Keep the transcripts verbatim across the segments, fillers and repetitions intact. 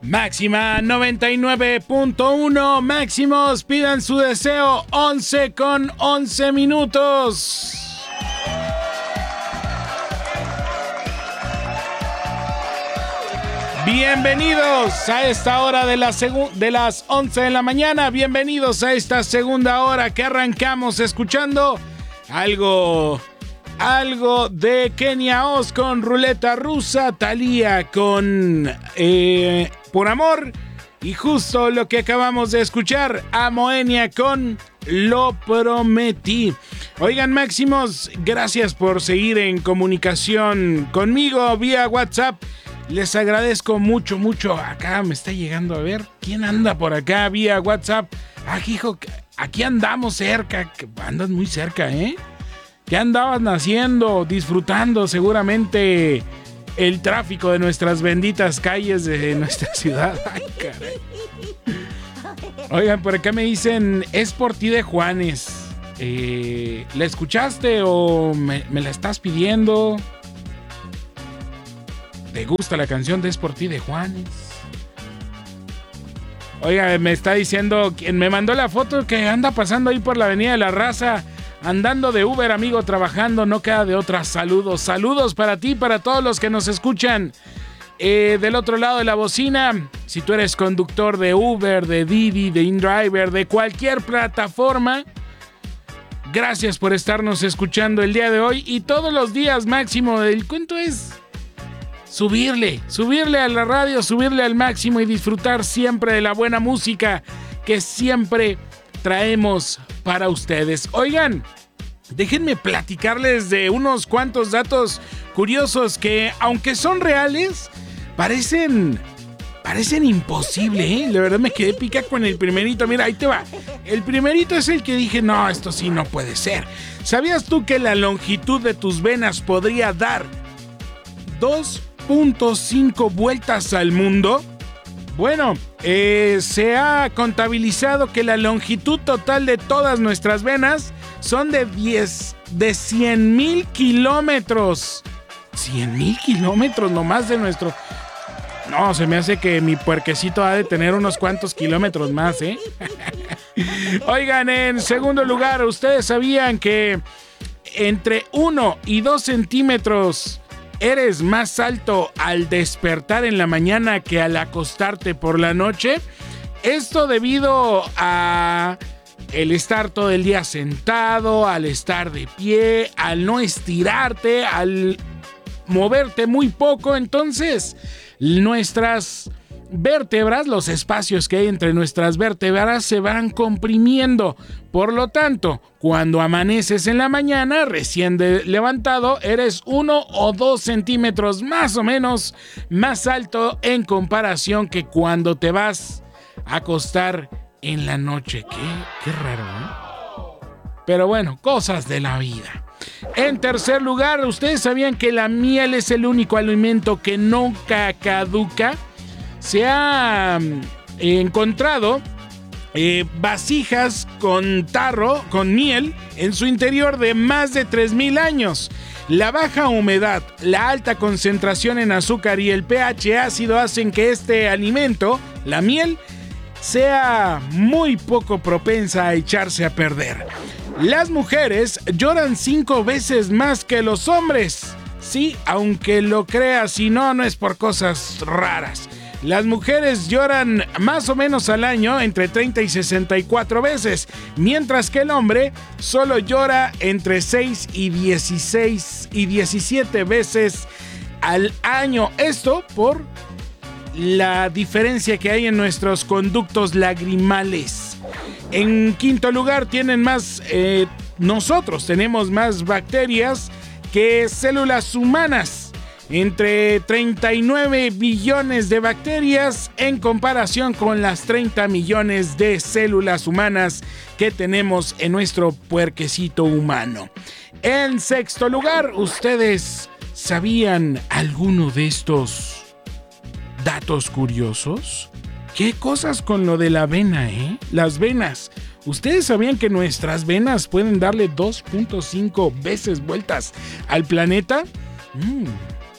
Máxima noventa y nueve punto uno. Máximos, pidan su deseo. once con once minutos. Bienvenidos a esta hora de, la segu- de las once de la mañana. Bienvenidos a esta segunda hora que arrancamos escuchando algo, algo de Kenia Oz con Ruleta Rusa, Thalía con eh, Por Amor y justo lo que acabamos de escuchar, a Moenia con Lo Prometí. Oigan, máximos, gracias por seguir en comunicación conmigo vía WhatsApp. Les agradezco mucho, mucho. Acá me está llegando a ver quién anda por acá vía WhatsApp. Ah, hijo, aquí andamos cerca. Andas muy cerca, ¿eh? ¿Qué andaban haciendo? Disfrutando seguramente el tráfico de nuestras benditas calles de nuestra ciudad. Ay, caray. Oigan, por acá me dicen, es por ti de Juanes. Eh, ¿La escuchaste o me, me la estás pidiendo? ¿Te gusta la canción de Es por ti de Juanes? Oiga, me está diciendo quien me mandó la foto que anda pasando ahí por la Avenida de la Raza, andando de Uber, amigo, trabajando, no queda de otra. Saludos, saludos para ti, para todos los que nos escuchan eh, del otro lado de la bocina. Si tú eres conductor de Uber, de Didi, de InDriver, de cualquier plataforma, gracias por estarnos escuchando el día de hoy y todos los días. Máximo, el cuento es subirle, subirle a la radio, subirle al máximo y disfrutar siempre de la buena música que siempre traemos para ustedes. Oigan, déjenme platicarles de unos cuantos datos curiosos que, aunque son reales, parecen, parecen imposibles, ¿eh? La verdad me quedé pica con el primerito. Mira, ahí te va. El primerito es el que dije, no, esto sí no puede ser. ¿Sabías tú que la longitud de tus venas podría dar dos punto cinco vueltas al mundo? Bueno, eh, se ha contabilizado que la longitud total de todas nuestras venas son de diez, de cien mil kilómetros. cien mil kilómetros nomás de nuestro... No, se me hace que mi puerquecito ha de tener unos cuantos kilómetros más, ¿eh? Oigan, en segundo lugar, ¿ustedes sabían que entre uno y dos centímetros eres más alto al despertar en la mañana que al acostarte por la noche? Esto debido a el estar todo el día sentado, al estar de pie, al no estirarte, al moverte muy poco. Entonces, nuestras vértebras, los espacios que hay entre nuestras vértebras se van comprimiendo. Por lo tanto, cuando amaneces en la mañana, recién de levantado, eres uno o dos centímetros más o menos más alto en comparación que cuando te vas a acostar en la noche. Qué, qué raro, ¿eh? Pero bueno, cosas de la vida. En tercer lugar, ¿ustedes sabían que la miel es el único alimento que nunca caduca? Se ha eh, encontrado eh, vasijas con tarro, con miel, en su interior de más de tres mil años. La baja humedad, la alta concentración en azúcar y el pH ácido hacen que este alimento, la miel, sea muy poco propensa a echarse a perder. Las mujeres lloran cinco veces más que los hombres. Sí, aunque lo creas, si no, no es por cosas raras. Las mujeres lloran más o menos al año entre treinta y sesenta y cuatro veces, mientras que el hombre solo llora entre seis y dieciséis y diecisiete veces al año. Esto por la diferencia que hay en nuestros conductos lagrimales. En quinto lugar, tienen más, eh, nosotros tenemos más bacterias que células humanas. Entre treinta y nueve billones de bacterias en comparación con las treinta millones de células humanas que tenemos en nuestro puerquecito humano. En sexto lugar, ¿ustedes sabían alguno de estos datos curiosos? ¿Qué cosas con lo de la vena, eh? Las venas. ¿Ustedes sabían que nuestras venas pueden darle dos punto cinco veces vueltas al planeta? Mm.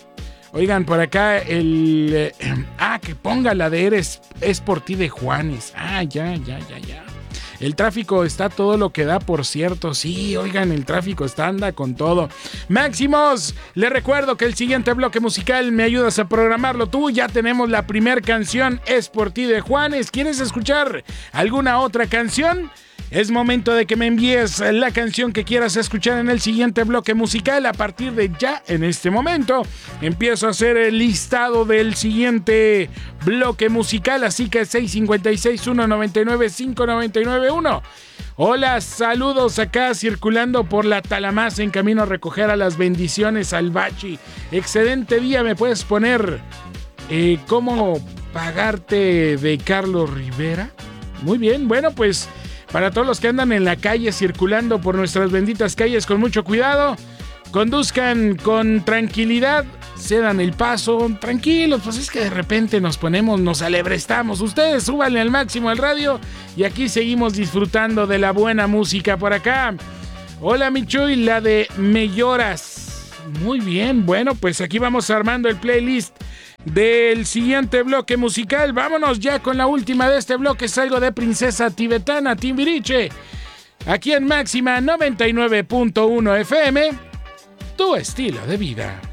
Oigan, por acá el... Eh, ah, que ponga la de Eres, es por ti de Juanes. Ah, ya, ya, ya, ya. El tráfico está todo lo que da, por cierto. Sí, oigan, el tráfico está anda con todo. Máximos, les recuerdo que el siguiente bloque musical me ayudas a programarlo tú. Ya tenemos la primera canción, Es por ti de Juanes. ¿Quieres escuchar alguna otra canción? Es momento de que me envíes la canción que quieras escuchar en el siguiente bloque musical. A partir de ya, en este momento, empiezo a hacer el listado del siguiente bloque musical. Así que seis cinco seis, uno nueve nueve, cinco nueve nueve uno. Hola, saludos acá circulando por la Talamás en camino a recoger a las bendiciones al Bachi. Excelente día, ¿me puedes poner eh, cómo pagarte de Carlos Rivera? Muy bien, bueno pues... Para todos los que andan en la calle circulando por nuestras benditas calles, con mucho cuidado, conduzcan con tranquilidad, cedan el paso, tranquilos, pues es que de repente nos ponemos, nos alebrestamos. Ustedes súbanle al máximo al radio y aquí seguimos disfrutando de la buena música por acá. Hola mi Chuy, la de Me Lloras. Muy bien, bueno, pues aquí vamos armando el playlist del siguiente bloque musical. Vámonos ya con la última de este bloque. Salgo de Princesa Tibetana, Timbiriche, aquí en Máxima noventa y nueve punto uno F M, tu estilo de vida.